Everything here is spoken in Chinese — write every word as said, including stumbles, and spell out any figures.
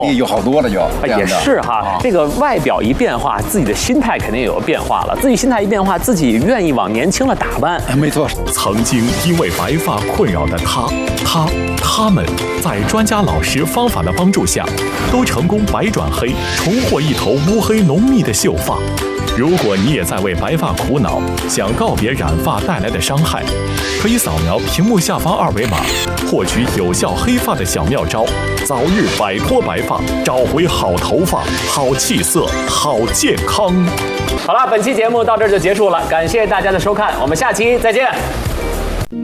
有好多了就。 也是哈，这个外表一变化，自己的心态肯定也有变化了。自己心态一变化，自己愿意往年轻了打扮。 没错。 曾经因为白发困扰的他、他、他们，在专家老师方法的帮助下，都成功白转黑，重获一头乌黑浓密的秀发。如果你也在为白发苦恼，想告别染发带来的伤害，可以扫描屏幕下方二维码，获取有效黑发的小妙招，早日摆脱白发，找回好头发、好气色、好健康。 好了，本期节目到这儿就结束了，感谢大家的收看，我们下期再见。